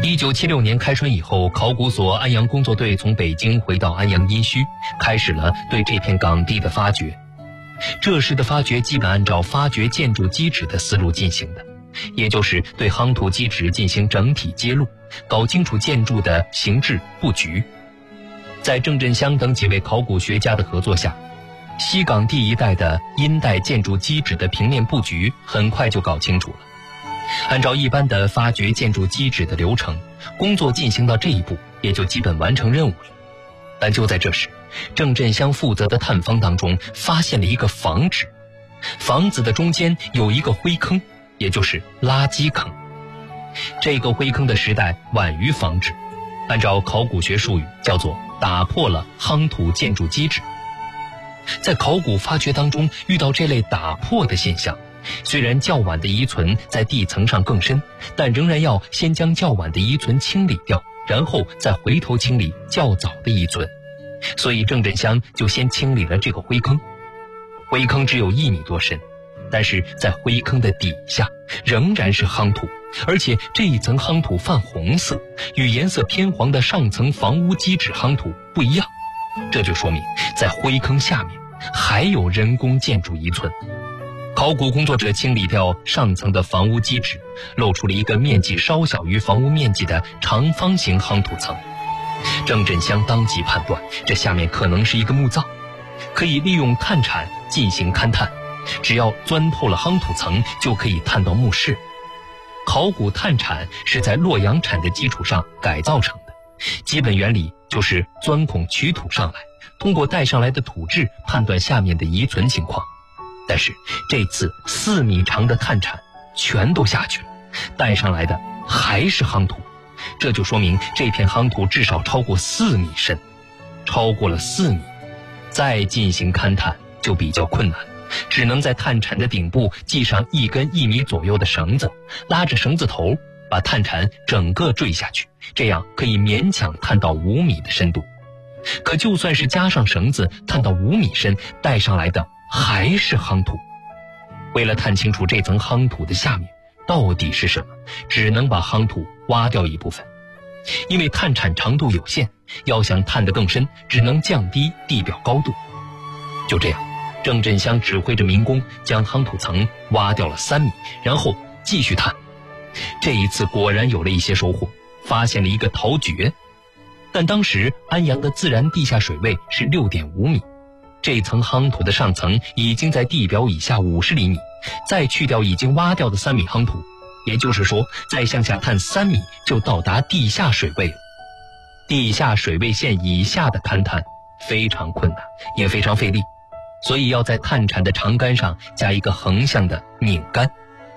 1976年开春以后，考古所安阳工作队从北京回到安阳殷墟，开始了对这片港地的发掘。这时的发掘基本按照发掘建筑基址的思路进行的，也就是对夯土基址进行整体揭露，搞清楚建筑的形制布局。在郑振香等几位考古学家的合作下，西港地一带的殷代建筑基址的平面布局很快就搞清楚了。按照一般的发掘建筑基址的流程，工作进行到这一步也就基本完成任务了。但就在这时，郑振香负责的探方当中发现了一个房址，房子的中间有一个灰坑，也就是垃圾坑。这个灰坑的时代晚于房址，按照考古学术语叫做打破了夯土建筑基址。在考古发掘当中遇到这类打破的现象，虽然较晚的遗存在地层上更深，但仍然要先将较晚的遗存清理掉，然后再回头清理较早的遗存。所以郑振香就先清理了这个灰坑。灰坑只有1米多深，但是在灰坑的底下仍然是夯土，而且这一层夯土泛红色，与颜色偏黄的上层房屋基址夯土不一样。这就说明在灰坑下面还有人工建筑遗存。考古工作者清理掉上层的房屋基址，露出了一个面积稍小于房屋面积的长方形夯土层。郑振香当即判断，这下面可能是一个墓葬，可以利用探铲进行勘探，只要钻透了夯土层，就可以探到墓室。考古探铲是在洛阳铲的基础上改造成的，基本原理就是钻孔取土上来，通过带上来的土质判断下面的遗存情况。但是这次4米长的探铲全都下去了，带上来的还是夯土，这就说明这片夯土至少超过4米深。超过了4米，再进行勘探就比较困难，只能在探铲的顶部系上一根1米左右的绳子，拉着绳子头把探铲整个坠下去，这样可以勉强探到5米的深度。可就算是加上绳子探到5米深，带上来的还是夯土。为了探清楚这层夯土的下面到底是什么，只能把夯土挖掉一部分。因为探铲长度有限，要想探得更深，只能降低地表高度。就这样，郑振香指挥着民工将夯土层挖掉了3米，然后继续探。这一次果然有了一些收获，发现了一个陶掘。但当时安阳的自然地下水位是6.5米，这层夯土的上层已经在地表以下50厘米，再去掉已经挖掉的3米夯土，也就是说再向下探3米就到达地下水位了。地下水位线以下的勘探非常困难，也非常费力，所以要在探铲的长杆上加一个横向的拧杆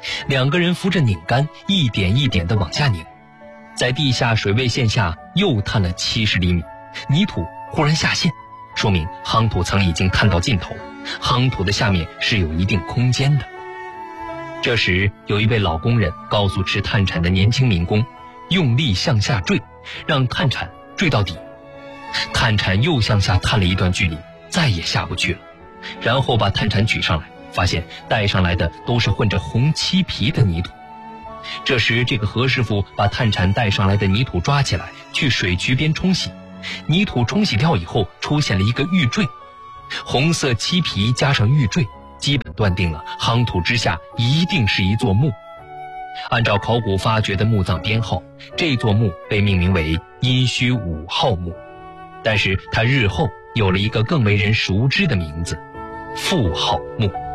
，2个人扶着拧杆一点一点地往下拧。在地下水位线下又探了70厘米，泥土忽然下陷，说明夯土层已经探到尽头，夯土的下面是有一定空间的。这时有一位老工人告诉持探铲的年轻民工，用力向下坠，让探铲坠到底。探铲又向下探了一段距离，再也下不去了，然后把探铲举上来，发现带上来的都是混着红漆皮的泥土。这时这个何师傅把探铲带上来的泥土抓起来，去水渠边冲洗。泥土冲洗掉以后，出现了一个玉坠，红色漆皮加上玉坠，基本断定了夯土之下一定是一座墓。按照考古发掘的墓葬编号，这座墓被命名为殷墟5号墓，但是它日后有了一个更为人熟知的名字——傅号墓。